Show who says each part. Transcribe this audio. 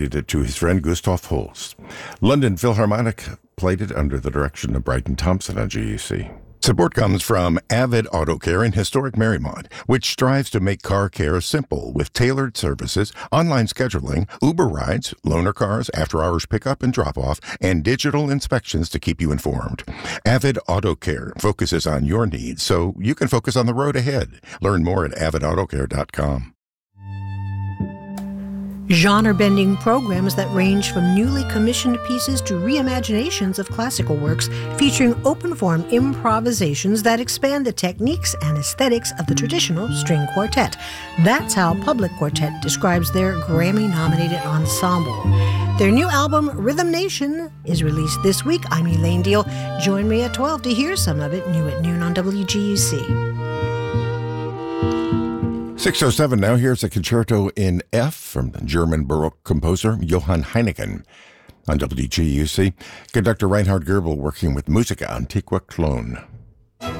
Speaker 1: it to his friend Gustav Holst. London Philharmonic played it under the direction of Bryden Thompson on GUC. Support comes from Avid Auto Care in historic Marymount, which strives to make car care simple with tailored services, online scheduling, Uber rides, loaner cars, after-hours pickup and drop-off, and digital inspections to keep you informed. Avid Auto Care focuses on your needs so you can focus on the road ahead. Learn more at avidautocare.com.
Speaker 2: Genre-bending programs that range from newly commissioned pieces to reimaginations of classical works, featuring open-form improvisations that expand the techniques and aesthetics of the traditional string quartet. That's how Public Quartet describes their Grammy-nominated ensemble. Their new album, Rhythm Nation, is released this week. I'm Elaine Deal. Join me at 12 to hear some of it, new at noon on WGUC.
Speaker 1: 6:07 now. Here's a concerto in F from the German Baroque composer Johann Heineken. On WGUC, conductor Reinhard Goebel working with Musica Antiqua Cologne.